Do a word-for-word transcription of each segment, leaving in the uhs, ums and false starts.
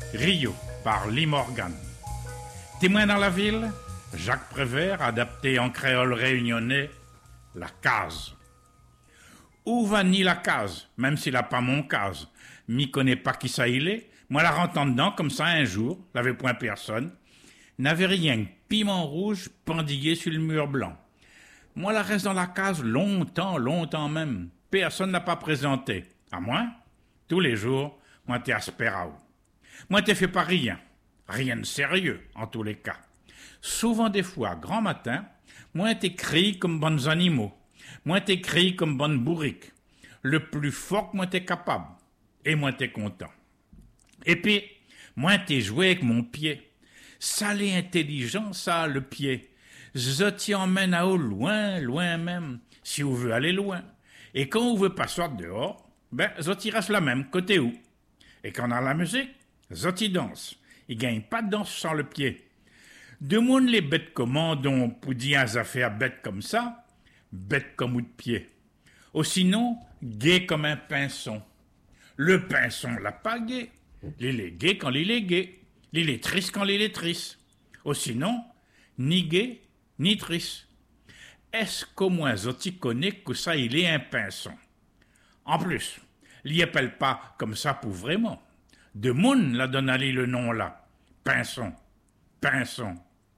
Rio, par Lee Morgan. Témoin dans la ville, Jacques Prévert, adapté en créole réunionnais, la case. Où va ni la case, même s'il n'a pas mon case, m'y connaît pas qui ça il est, moi la rentre en dedans comme ça un jour, l'avait point personne, n'avait rien que piment rouge pendillé sur le mur blanc. Moi la reste dans la case longtemps, longtemps même, personne n'a pas présenté, à moi, tous les jours, moi t'es aspérao. Moi t'es fait pas rien, rien de sérieux en tous les cas. Souvent des fois, grand matin, moi t'es crie comme bonnes animaux, moi t'es crie comme bonne bourrique, le plus fort que moi t'es capable, et moi t'es content. Et puis, moi t'es joué avec mon pied, ça l'est intelligent ça le pied, je t'y emmène à au loin, loin même, si vous voulez aller loin, et quand vous veut pas sortir dehors, ben je t'y reste la même, côté où. Et quand on a la musique, je t'y danse, il gagne pas de danse sans le pied. De monde les bêtes commandons pour dire des affaires bêtes comme ça, bêtes comme ou de pied. Ou sinon, gai comme un pinson. Le pinson l'a pas gai. Il est gai quand il est gai. Il est triste quand il est triste. Ou sinon, ni gai, ni triste. Est-ce qu'au moins je connais que ça il est un pinson? En plus, l'y appelle pas comme ça pour vraiment. De monde la donne à lui le nom là. Pinson. Pinson.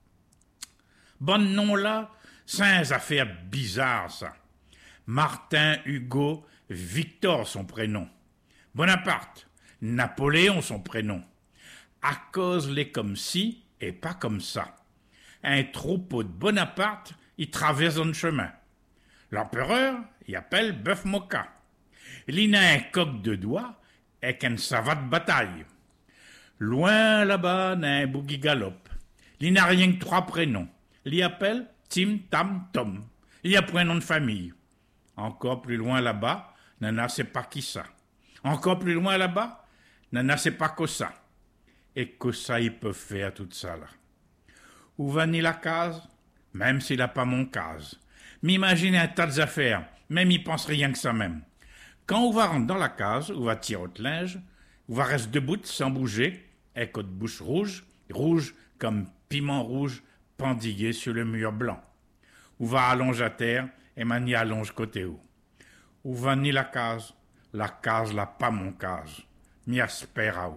Bon nom là, c'est une affaire bizarre ça. Martin, Hugo, Victor son prénom. Bonaparte, Napoléon son prénom. À cause les comme ci et pas comme ça. Un troupeau de Bonaparte, il traverse un chemin. L'empereur, il appelle bœuf moka. Il a un coq de doigts et une savate bataille. Loin là-bas, n'a un bougie galop. Il n'a rien que trois prénoms. Il appelle Tim Tam Tom. Il y a point nom de famille. Encore plus loin là-bas, Nana sait pas qui ça. Encore plus loin là-bas, Nana sait pas que ça. Et que ça il peut faire tout ça là. Où va ni la case, même s'il n'a pas mon case. M'imagine un tas d'affaires, même il pense rien que ça même. Quand on va rentrer dans la case, on va tirer au linge, on va rester debout sans bouger, avec notre bouche rouge, rouge comme piment rouge, pendillé sur le mur blanc. Ou va allonger à terre et mani allonge côté où. Ou va ni la case, la case la pas mon case, mi aspère à où.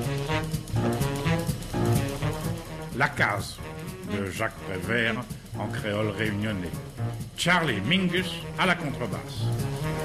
La case de Jacques Prévert en créole réunionnais. Charlie Mingus à la contrebasse.